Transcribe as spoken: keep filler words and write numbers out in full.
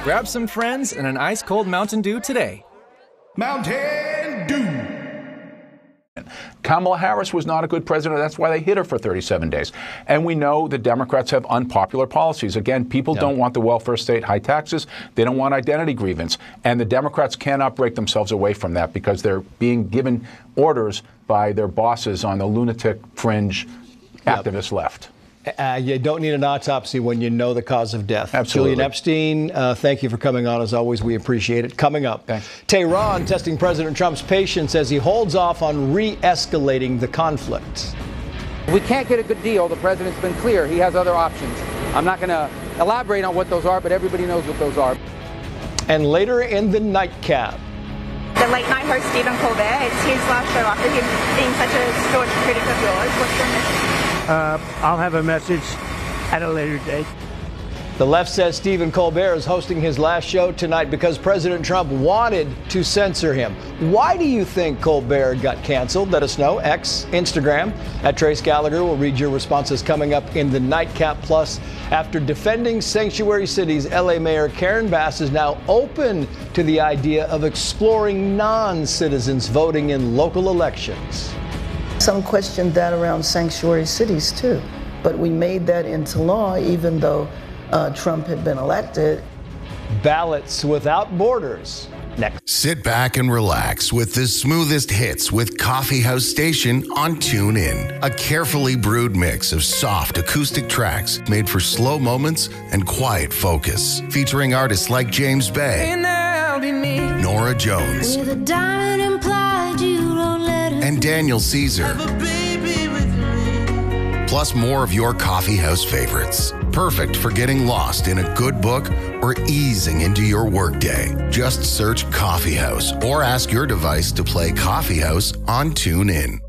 Grab some friends and an ice-cold Mountain Dew today. Mountain Dew. Kamala Harris was not a good president. That's why they hit her for thirty-seven days. And we know the Democrats have unpopular policies. Again, people Yeah. don't want the welfare state, high taxes. They don't want identity grievance. And the Democrats cannot break themselves away from that because they're being given orders by their bosses on the lunatic fringe Yep. activist left. Uh, you don't need an autopsy when you know the cause of death. Absolutely. Julian Epstein, uh, thank you for coming on. As always, we appreciate it. Coming up, Thanks. Tehran testing President Trump's patience as he holds off on re-escalating the conflict. We can't get a good deal. The president's been clear. He has other options. I'm not going to elaborate on what those are, but everybody knows what those are. And later in the nightcap, The late night host Stephen Colbert, it's his last show after him being such a staunch critic of yours. What's your message? Uh, I'll have a message at a later date. the left says Stephen Colbert is hosting his last show tonight because President Trump wanted to censor him. Why do you think Colbert got canceled? Let us know. X, Instagram, at Trace Gallagher. We'll read your responses coming up in the Nightcap. Plus, after defending sanctuary cities, L A Mayor Karen Bass is now open to the idea of exploring non-citizens voting in local elections. Some questioned that around sanctuary cities too, but we made that into law even though uh, Trump had been elected. Ballots without borders. Next. Sit back and relax with the smoothest hits with Coffee House Station on TuneIn. A carefully brewed mix of soft acoustic tracks made for slow moments and quiet focus. Featuring artists like James Bay, Nora Jones, and Daniel Caesar. Plus more of your coffee house favorites. Perfect for getting lost in a good book or easing into your workday. Just search Coffee House or ask your device to play Coffee House on TuneIn.